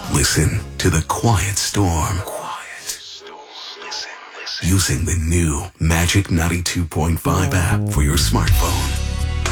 Listen to the quiet storm. Using the new Magic 92.5 app for your smartphone.